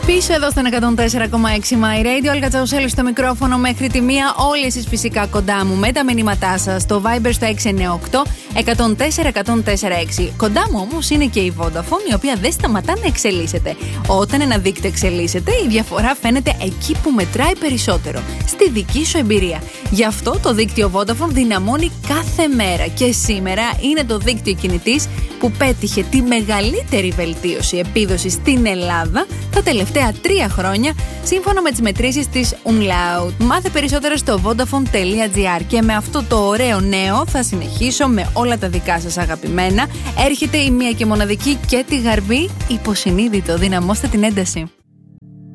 Πίσω εδώ στον 104,6 My Radio, Όλγα Τσαουσέλη στο μικρόφωνο μέχρι τη 1. Όλοι εσείς φυσικά κοντά μου με τα μηνύματά σας στο Viber στο 698-104146. Κοντά μου όμως είναι και η Vodafone, η οποία δεν σταματά να εξελίσσεται. Όταν ένα δίκτυο εξελίσσεται, η διαφορά φαίνεται εκεί που μετράει περισσότερο, στη δική σου εμπειρία. Γι' αυτό το δίκτυο Vodafone δυναμώνει κάθε μέρα και σήμερα είναι το δίκτυο κινητής που πέτυχε τη μεγαλύτερη βελτίωση επίδοσης στην Ελλάδα τα τελευταία 3 χρόνια, σύμφωνα με τις μετρήσεις της Umlaut. Μάθε περισσότερο στο vodafone.gr. Και με αυτό το ωραίο νέο θα συνεχίσω με όλα τα δικά σας αγαπημένα. Έρχεται η μία και μοναδική και τη Γαρμπή, υποσυνείδητο. Δυναμώστε την ένταση.